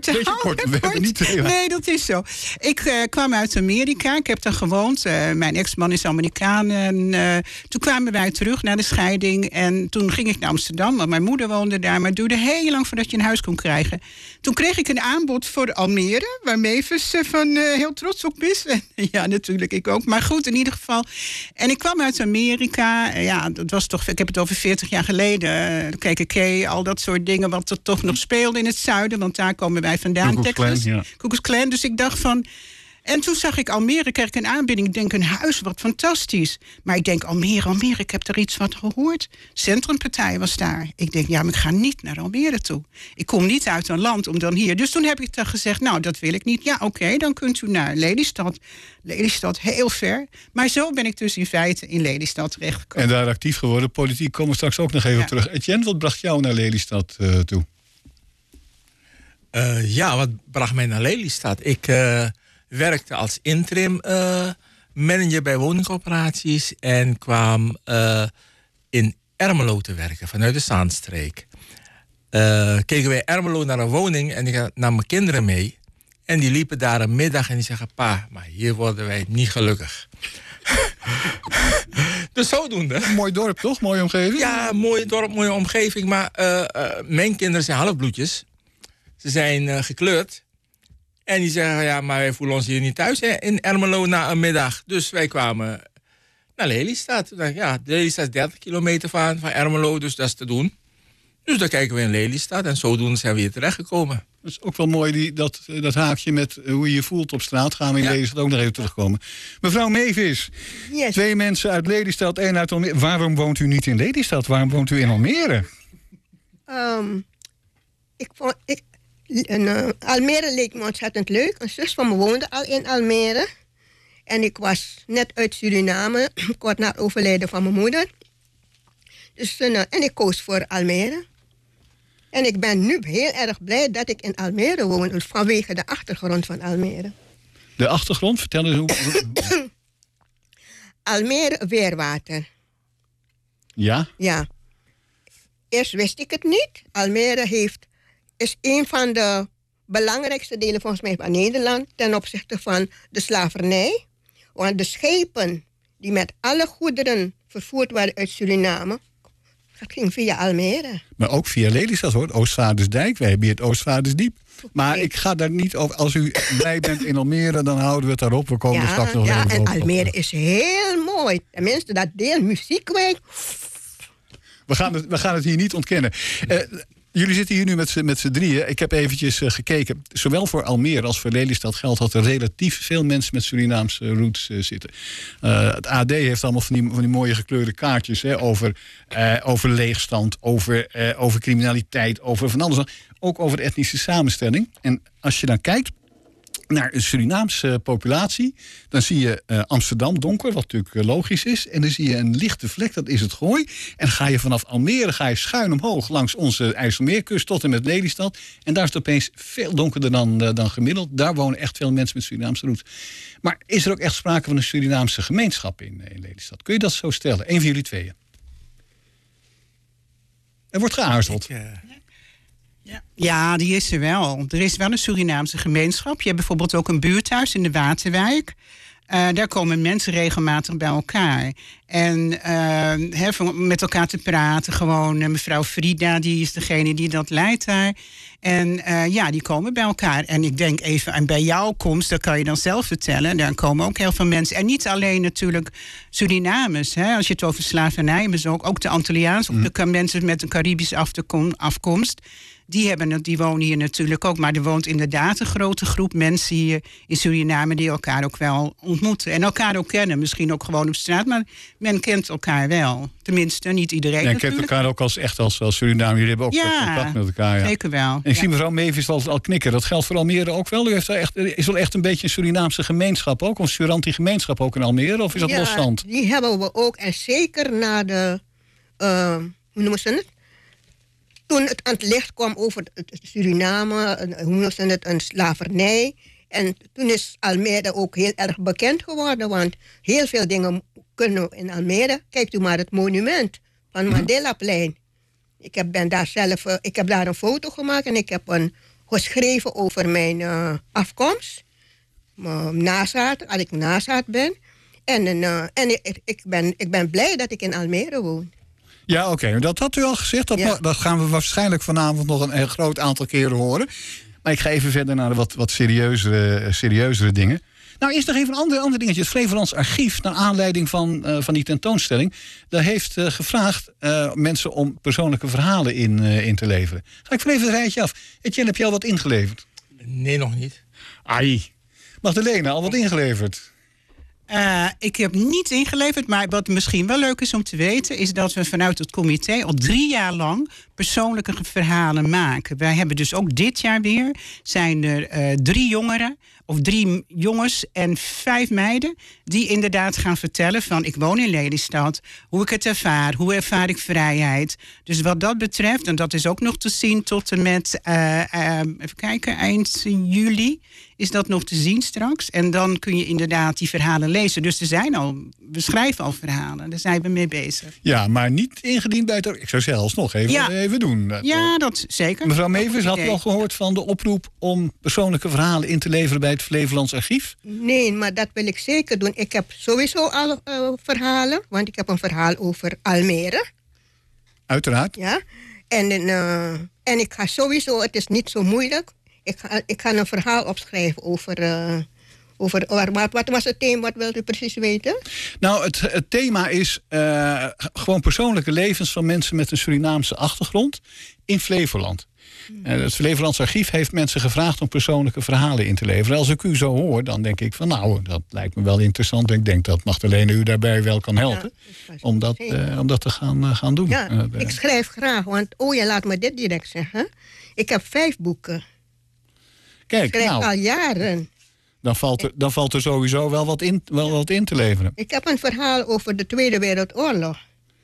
kort te houden. We hebben niet heel Nee, dat is zo. Ik kwam uit Amerika. Ik heb daar gewoond. Mijn ex-man is Amerikaan. En toen kwamen wij terug na de scheiding. En toen ging ik naar Amsterdam, want mijn moeder woonde daar. Maar het duurde heel lang voordat je een huis kon krijgen. Toen kreeg ik een aanbod voor Almere, waar Mavis van heel trots op is. Ja, natuurlijk, ik ook. Maar goed, in ieder geval. En ik kwam uit Amerika. Ja, dat was toch, ik heb het over 40 jaar geleden. KKK, al dat soort dingen, wat er toch nog speelde in het zuiden. Want daar komen wij vandaan, Texas. Ku Klux Klan. Dus ik dacht van... En toen zag ik Almere, kreeg ik een aanbieding. Ik denk, een huis, wat fantastisch. Maar ik denk, Almere, ik heb er iets van gehoord. Centrumpartij was daar. Ik denk, ja, maar ik ga niet naar Almere toe. Ik kom niet uit een land om dan hier. Dus toen heb ik dan gezegd, nou, dat wil ik niet. Ja, oké, dan kunt u naar Lelystad. Lelystad, heel ver. Maar zo ben ik dus in feite in Lelystad terechtgekomen. En daar actief geworden. Politiek komen we straks ook nog even op terug. Etienne, wat bracht jou naar Lelystad toe? Wat bracht mij naar Lelystad? Ik werkte als interim manager bij woningcorporaties en kwam in Ermelo te werken vanuit de Zaanstreek. Keken wij Ermelo naar een woning en ik nam mijn kinderen mee. En die liepen daar een middag en die zeggen, pa, maar hier worden wij niet gelukkig. Dus zodoende. Een mooi dorp, toch? Mooie omgeving? Ja, mooi dorp, mooie omgeving. Maar mijn kinderen zijn halfbloedjes. Ze zijn gekleurd. En die zeggen, ja, maar wij voelen ons hier niet thuis in Ermelo na een middag. Dus wij kwamen naar Lelystad. Ja, Lelystad is 30 kilometer van Ermelo, dus dat is te doen. Dus dan kijken we in Lelystad en zodoende zijn we hier terechtgekomen. Dat is ook wel mooi, dat haakje met hoe je je voelt op straat. Gaan we in Lelystad ook nog even terugkomen. Mevrouw Mavis, yes. 2 mensen uit Lelystad, 1 uit Almere. Waarom woont u niet in Lelystad? Waarom woont u in Almere? Almere leek me ontzettend leuk. Een zus van me woonde al in Almere. En ik was net uit Suriname, kort na het overlijden van mijn moeder. Dus, en ik koos voor Almere. En ik ben nu heel erg blij dat ik in Almere woon, vanwege de achtergrond van Almere. De achtergrond? Vertel eens hoe... Almere Weerwater. Ja? Ja. Eerst wist ik het niet. Almere is een van de belangrijkste delen volgens mij van Nederland ten opzichte van de slavernij. Want de schepen die met alle goederen vervoerd werden uit Suriname, dat ging via Almere. Maar ook via Lelystad, hoor. Oostvaardersdijk. Wij hebben hier het Oostvaardersdiep. Maar ik ga daar niet over. Als u blij bent in Almere, dan houden we het daarop. We komen er straks nog even op. Ja, en Almere is heel mooi. Tenminste, dat deel muziekwijk. We gaan het hier niet ontkennen. Jullie zitten hier nu met z'n drieën. Ik heb eventjes gekeken. Zowel voor Almere als voor Lelystad geldt dat er relatief veel mensen met Surinaamse roots zitten. Het AD heeft allemaal van die mooie gekleurde kaartjes over leegstand, over criminaliteit, over van alles. Ook over de etnische samenstelling. En als je dan kijkt naar een Surinaamse populatie, dan zie je Amsterdam donker, wat natuurlijk logisch is. En dan zie je een lichte vlek, dat is het Gooi. En dan ga je vanaf Almere schuin omhoog langs onze IJsselmeerkust tot en met Lelystad. En daar is het opeens veel donkerder dan gemiddeld. Daar wonen echt veel mensen met Surinaamse roots. Maar is er ook echt sprake van een Surinaamse gemeenschap in Lelystad? Kun je dat zo stellen? Eén van jullie tweeën. Er wordt geaarzeld. Ja, die is er wel. Er is wel een Surinaamse gemeenschap. Je hebt bijvoorbeeld ook een buurthuis in de Waterwijk. Daar komen mensen regelmatig bij elkaar. En met elkaar te praten. Gewoon mevrouw Frida, die is degene die dat leidt daar. En die komen bij elkaar. En ik denk even aan bij jouw komst, dat kan je dan zelf vertellen. Daar komen ook heel veel mensen. En niet alleen natuurlijk Surinamers. Als je het over slavernij hebt, ook de Antilliaans. Of de mensen met een Caribische afkomst. Die wonen hier natuurlijk ook. Maar er woont inderdaad een grote groep mensen hier in Suriname die elkaar ook wel ontmoeten. En elkaar ook kennen. Misschien ook gewoon op straat. Maar men kent elkaar wel. Tenminste, niet iedereen. Ja, kent elkaar ook als Suriname. Jullie hebben ook contact met elkaar. Ja, zeker wel. En ik zie mevrouw Mavis al knikken. Dat geldt voor Almere ook wel. U heeft is wel echt een beetje een Surinaamse gemeenschap ook? Of een Suranti gemeenschap ook in Almere? Of is dat losstand? Die hebben we ook. En zeker na de... hoe noemen ze het? Toen het aan het licht kwam over het Suriname, hoe noemen ze het, een slavernij. En toen is Almere ook heel erg bekend geworden. Want heel veel dingen kunnen we in Almere. Kijkt u maar het monument van Mandelaplein. Ik heb daar een foto gemaakt en ik heb een geschreven over mijn afkomst. Mijn nazaat, als ik nazaat ben. En ik ben blij dat ik in Almere woon. Ja, oké. Dat had u al gezegd. Dat gaan we waarschijnlijk vanavond nog een groot aantal keren horen. Maar ik ga even verder naar de wat serieuzere dingen. Nou, eerst nog even een ander dingetje. Het Flevolands Archief, naar aanleiding van die tentoonstelling, daar heeft gevraagd mensen om persoonlijke verhalen in te leveren. Ga ik van even het rijtje af. Etienne, heb je al wat ingeleverd? Nee, nog niet. Ai. Magdalena, al wat ingeleverd? Ik heb niet ingeleverd, maar wat misschien wel leuk is om te weten, is dat we vanuit het comité al 3 jaar lang persoonlijke verhalen maken. Wij hebben dus ook dit jaar weer, zijn er 3 jongeren, of 3 jongens en 5 meiden, die inderdaad gaan vertellen van, ik woon in Lelystad, hoe ik het ervaar, hoe ervaar ik vrijheid. Dus wat dat betreft, en dat is ook nog te zien tot en met, even kijken, eind juli is dat nog te zien straks. En dan kun je inderdaad die verhalen lezen. Dus we schrijven al verhalen, daar zijn we mee bezig. Ja, maar niet ingediend bij het... Ik zou zelfs nog even doen. Ja, dat zeker. Mevrouw Mevers, had u al gehoord van de oproep om persoonlijke verhalen in te leveren bij het Flevolands Archief? Nee, maar dat wil ik zeker doen. Ik heb sowieso al verhalen, want ik heb een verhaal over Almere. Uiteraard. Ja, en ik ga sowieso, het is niet zo moeilijk, ik ga een verhaal opschrijven over wat was het thema, wat wilt u precies weten? Nou, het thema is gewoon persoonlijke levens van mensen met een Surinaamse achtergrond in Flevoland. Het Flevolands Archief heeft mensen gevraagd om persoonlijke verhalen in te leveren. Als ik u zo hoor, dan denk ik van nou, dat lijkt me wel interessant. Ik denk dat Magdalena u daarbij wel kan helpen om dat te gaan doen. Ja, ik schrijf graag, want laat me dit direct zeggen. Ik heb 5 boeken. Kijk, ik schrijf al jaren. Dan valt er sowieso wel wat in te leveren. Ik heb een verhaal over de Tweede Wereldoorlog.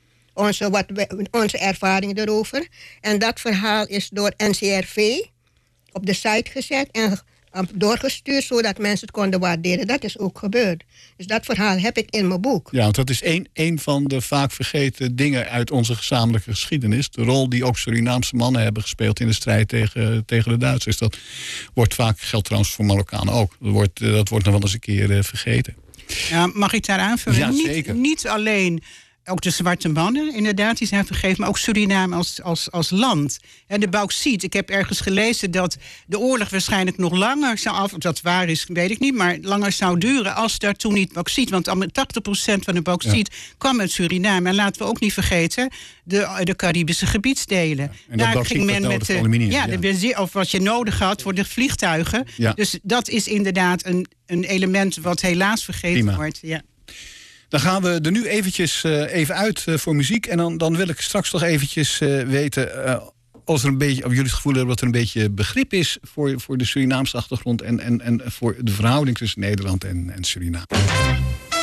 Onze ervaring erover. En dat verhaal is door NCRV op de site gezet en doorgestuurd, zodat mensen het konden waarderen. Dat is ook gebeurd. Dus dat verhaal heb ik in mijn boek. Ja, want dat is een van de vaak vergeten dingen uit onze gezamenlijke geschiedenis. De rol die ook Surinaamse mannen hebben gespeeld in de strijd tegen de Duitsers. Dat wordt vaak, geldt trouwens voor Marokkanen ook. Dat wordt nog wel eens een keer vergeten. Ja, mag ik daar aanvullen? Ja, zeker. Niet alleen... Ook de zwarte mannen, inderdaad, die zijn vergeven. Maar ook Suriname als land. En de bauxiet. Ik heb ergens gelezen dat de oorlog waarschijnlijk nog langer zou of dat waar is, weet ik niet. Maar langer zou duren als daar toen niet bauxiet. Want 80% van de bauxiet kwam uit Suriname. En laten we ook niet vergeten de Caribische gebiedsdelen. Ja, en daar ging men met aluminium. Of wat je nodig had voor de vliegtuigen. Ja. Dus dat is inderdaad een element wat helaas vergeten wordt. Ja. Dan gaan we er nu even uit voor muziek. En dan wil ik straks nog eventjes weten of jullie het gevoel hebben dat er een beetje begrip is voor de Surinaamse achtergrond en voor de verhouding tussen Nederland en Suriname.